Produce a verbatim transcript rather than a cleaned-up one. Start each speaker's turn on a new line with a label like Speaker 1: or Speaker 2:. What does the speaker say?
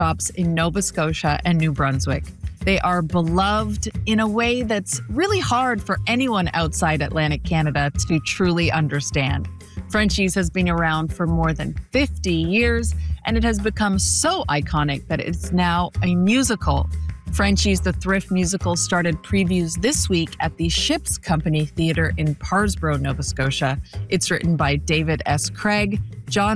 Speaker 1: shops in Nova Scotia and New Brunswick. They are beloved in a way that's really hard for anyone outside Atlantic Canada to truly understand. Frenchies has been around for more than fifty years, and it has become so iconic that it's now a musical. Frenchies the Thrift musical started previews this week at the Ships Company Theatre in Parsboro, Nova Scotia. It's written by David S. Craig, John